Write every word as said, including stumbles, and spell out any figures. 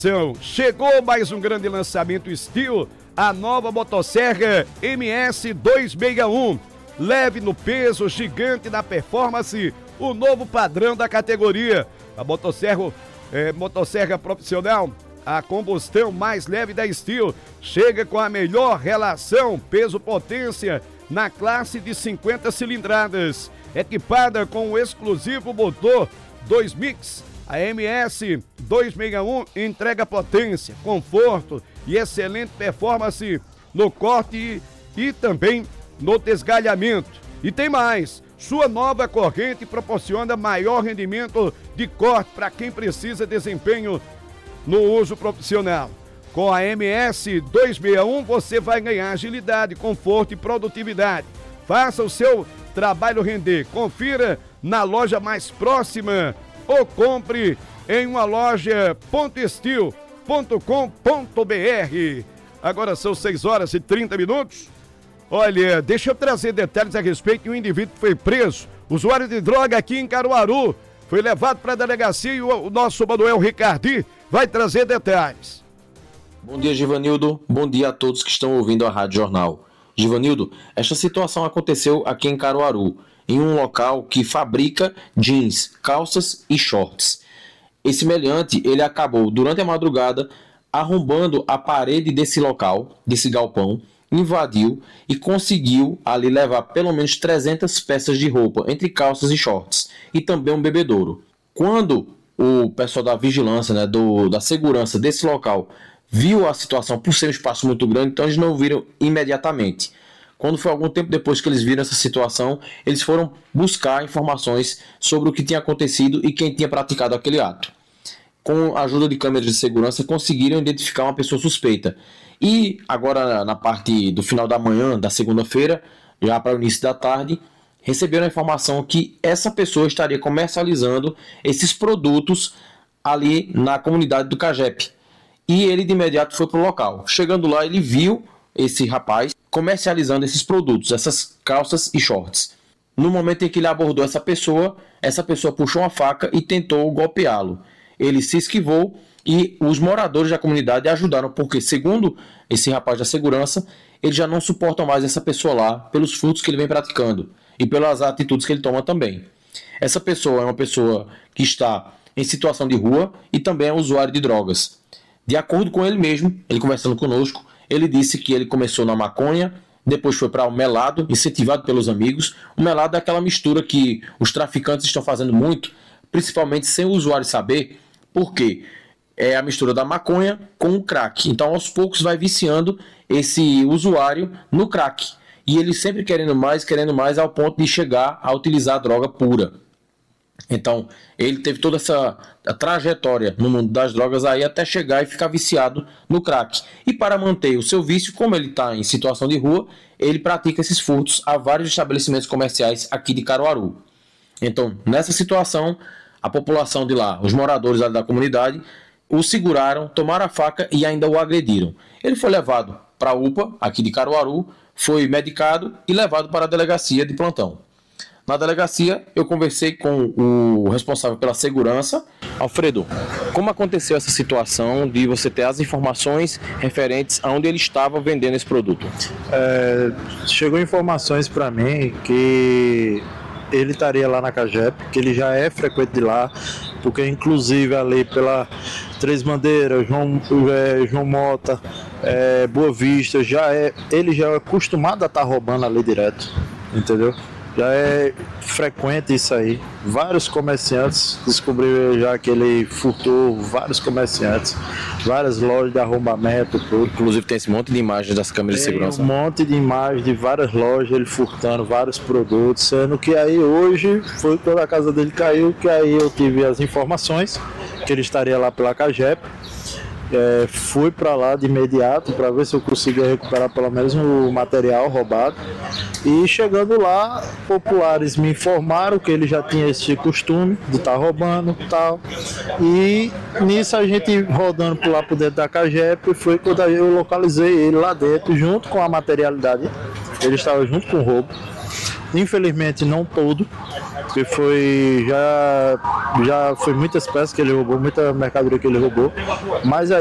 Chegou mais um grande lançamento Steel, a nova motosserra M S duzentos e sessenta e um. Leve no peso, gigante na performance, o novo padrão da categoria. A motosserra, é, motosserra profissional, a combustão mais leve da Steel, chega com a melhor relação peso-potência na classe de cinquenta cilindradas. Equipada com o exclusivo motor dois mix, a M S duzentos e sessenta e um entrega potência, conforto e excelente performance no corte e, e também no desgalhamento. E tem mais, sua nova corrente proporciona maior rendimento de corte para quem precisa de desempenho no uso profissional. Com a M S duzentos e sessenta e um você vai ganhar agilidade, conforto e produtividade. Faça o seu trabalho render. Confira na loja mais próxima ou compre em uma loja ponto steel ponto com ponto br. Agora são seis horas e trinta minutos. Olha, deixa eu trazer detalhes a respeito de um indivíduo que foi preso, usuário de droga aqui em Caruaru. Foi levado para a delegacia e o, o nosso Manuel Ricardi vai trazer detalhes. Bom dia, Givanildo. Bom dia a todos que estão ouvindo a Rádio Jornal. Givanildo, esta situação aconteceu aqui em Caruaru, em um local que fabrica jeans, calças e shorts. Esse meliante, ele acabou durante a madrugada arrombando a parede desse local, desse galpão, invadiu e conseguiu ali levar pelo menos trezentas peças de roupa, entre calças e shorts, e também um bebedouro. Quando o pessoal da vigilância, né, do, da segurança desse local, viu a situação por ser um espaço muito grande, então eles não viram imediatamente. Quando foi algum tempo depois que eles viram essa situação, eles foram buscar informações sobre o que tinha acontecido e quem tinha praticado aquele ato. Com a ajuda de câmeras de segurança, conseguiram identificar uma pessoa suspeita. E agora, na parte do final da manhã, da segunda-feira, já para o início da tarde, receberam a informação que essa pessoa estaria comercializando esses produtos ali na comunidade do Cagep. E ele de imediato foi para o local. Chegando lá, ele viu esse rapaz comercializando esses produtos, essas calças e shorts. No momento em que ele abordou essa pessoa, essa pessoa puxou uma faca e tentou golpeá-lo. Ele se esquivou e os moradores da comunidade ajudaram, porque, segundo esse rapaz da segurança, eles já não suportam mais essa pessoa lá pelos furtos que ele vem praticando e pelas atitudes que ele toma também. Essa pessoa é uma pessoa que está em situação de rua e também é usuário de drogas. De acordo com ele mesmo, ele conversando conosco, ele disse que ele começou na maconha, depois foi para o melado, incentivado pelos amigos. O melado é aquela mistura que os traficantes estão fazendo muito, principalmente sem o usuário saber, porque é a mistura da maconha com o crack. Então, aos poucos, vai viciando esse usuário no crack. E ele sempre querendo mais, querendo mais, ao ponto de chegar a utilizar a droga pura. Então, ele teve toda essa trajetória no mundo das drogas aí até chegar e ficar viciado no crack. E para manter o seu vício, como ele está em situação de rua, ele pratica esses furtos a vários estabelecimentos comerciais aqui de Caruaru. Então, nessa situação, a população de lá, os moradores lá da comunidade, o seguraram, tomaram a faca e ainda o agrediram. Ele foi levado para a U P A, aqui de Caruaru, foi medicado e levado para a delegacia de plantão. Na delegacia, eu conversei com o responsável pela segurança. Alfredo, como aconteceu essa situação de você ter as informações referentes a onde ele estava vendendo esse produto? É, chegou informações para mim que ele estaria lá na Cagep, que ele já é frequente de lá, porque inclusive ali pela Três Bandeiras, João, é, João Mota, é, Boa Vista, já é, ele já é acostumado a estar tá roubando ali direto, entendeu? Já é frequente isso aí. Vários comerciantes descobriram já que ele furtou vários comerciantes, várias lojas de arrombamento. Tudo. Inclusive tem esse monte de imagens das câmeras tem de segurança. Um monte de imagens de várias lojas, ele furtando vários produtos, sendo que aí hoje foi quando a casa dele caiu, que aí eu tive as informações que ele estaria lá pela Cagep. É, fui para lá de imediato para ver se eu conseguia recuperar pelo menos o material roubado. E chegando lá, populares me informaram que ele já tinha esse costume de estar tá roubando e tal. E nisso a gente rodando por lá por dentro da Cagep, foi quando eu localizei ele lá dentro, junto com a materialidade. Ele estava junto com o roubo. Infelizmente não todo, porque foi já, já foi muitas peças que ele roubou, muita mercadoria que ele roubou, mas